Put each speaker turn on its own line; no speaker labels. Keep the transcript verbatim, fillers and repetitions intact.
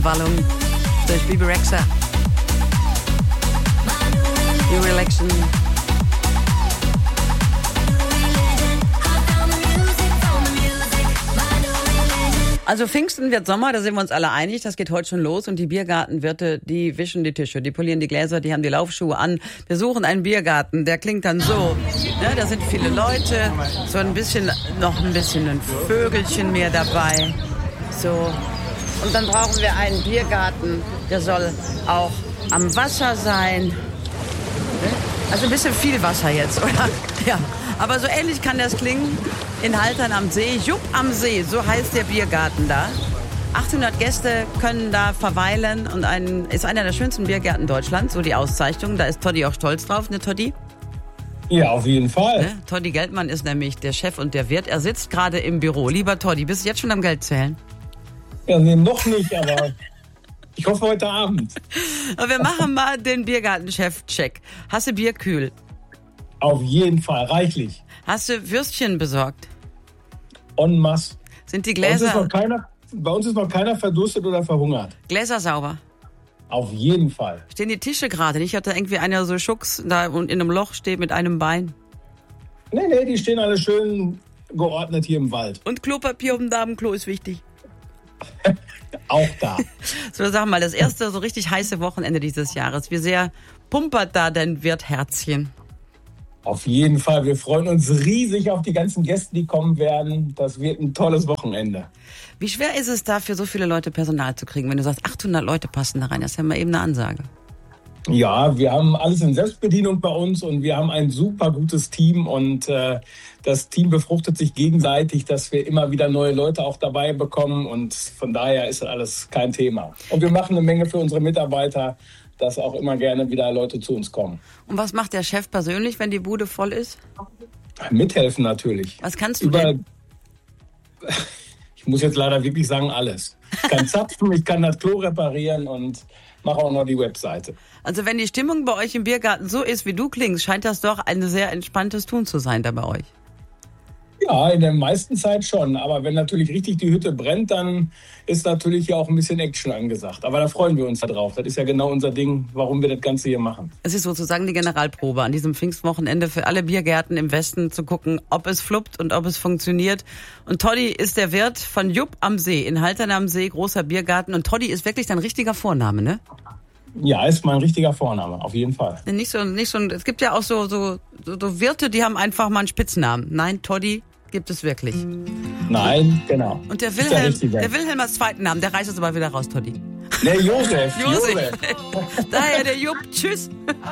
Wallung durch Bebe Rexha. Your Election. Also Pfingsten wird Sommer, da sind wir uns alle einig, das geht heute schon los und die Biergartenwirte, die wischen die Tische, die polieren die Gläser, die haben die Laufschuhe an. Wir suchen einen Biergarten, der klingt dann so, ne, da sind viele Leute, so ein bisschen, noch ein bisschen ein Vögelchen mehr dabei, so. Und dann brauchen wir einen Biergarten, der soll auch am Wasser sein. Also ein bisschen viel Wasser jetzt, oder? Ja, aber so ähnlich kann das klingen. In Haltern am See, Jupp am See, so heißt der Biergarten da. achthundert Gäste können da verweilen und ein, ist einer der schönsten Biergärten Deutschlands, so die Auszeichnung. Da ist Toddy auch stolz drauf, ne Toddy?
Ja, auf jeden Fall.
Ne? Toddy Geldmann ist nämlich der Chef und der Wirt. Er sitzt gerade im Büro. Lieber Toddy, bist du jetzt schon am Geld zählen?
Ja, nee, noch nicht, aber ich hoffe heute Abend.
Aber wir machen mal den Biergartenchef-Check. Hast du Bier kühl?
Auf jeden Fall, reichlich.
Hast du Würstchen besorgt?
En masse.
Sind die
Bei uns, ist
Gläser,
noch keiner, bei uns ist noch keiner verdurstet oder verhungert.
Gläser sauber?
Auf jeden Fall.
Stehen die Tische gerade? Nicht, dass da irgendwie einer so Schucks da und in einem Loch steht mit einem Bein?
Nee, nee, die stehen alle schön geordnet hier im Wald.
Und Klopapier auf dem Damenklo ist wichtig.
Auch da.
So, sag mal, das erste so richtig heiße Wochenende dieses Jahres. Wie sehr pumpert da dein Wirtherzchen?
Auf jeden Fall. Wir freuen uns riesig auf die ganzen Gäste, die kommen werden. Das wird ein tolles Wochenende.
Wie schwer ist es da, für so viele Leute Personal zu kriegen? Wenn du sagst, achthundert Leute passen da rein, das ist ja mal eben eine Ansage.
Ja, wir haben alles in Selbstbedienung bei uns und wir haben ein super gutes Team und äh, das Team befruchtet sich gegenseitig, dass wir immer wieder neue Leute auch dabei bekommen und von daher ist alles kein Thema. Und wir machen eine Menge für unsere Mitarbeiter, dass auch immer gerne wieder Leute zu uns kommen.
Und was macht der Chef persönlich, wenn die Bude voll ist?
Mithelfen natürlich.
Was kannst du
Über,
denn?
Ich muss jetzt leider wirklich sagen, alles. Ich kann zapfen, ich kann das Klo reparieren und mache auch noch die Webseite.
Also wenn die Stimmung bei euch im Biergarten so ist, wie du klingst, scheint das doch ein sehr entspanntes Tun zu sein da bei euch.
Ja, in der meisten Zeit schon. Aber wenn natürlich richtig die Hütte brennt, dann ist natürlich ja auch ein bisschen Action angesagt. Aber da freuen wir uns da drauf. Das ist ja genau unser Ding, warum wir das Ganze hier machen.
Es ist sozusagen die Generalprobe an diesem Pfingstwochenende für alle Biergärten im Westen zu gucken, ob es fluppt und ob es funktioniert. Und Toddy ist der Wirt von Jupp am See, in Haltern am See, großer Biergarten. Und Toddy ist wirklich dein richtiger Vorname, ne?
Ja, ist mein richtiger Vorname, auf jeden Fall.
Nicht so, nicht so, es gibt ja auch so, so, so, so Wirte, die haben einfach mal einen Spitznamen. Nein, Toddy gibt es wirklich.
Nein, genau.
Und der Wilhelm, der, der Wilhelm als zweiten Namen, der reißt jetzt aber wieder raus, Toddy.
Nee, Josef.
Josef. Daher der Jupp. Tschüss.